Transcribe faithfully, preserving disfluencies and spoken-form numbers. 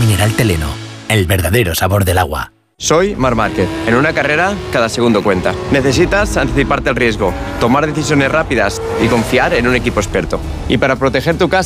mineral Teleno, el verdadero sabor del agua. Soy Marc Márquez. En una carrera, cada segundo cuenta. Necesitas anticiparte al riesgo, tomar decisiones rápidas y confiar en un equipo experto. Y para proteger tu casa,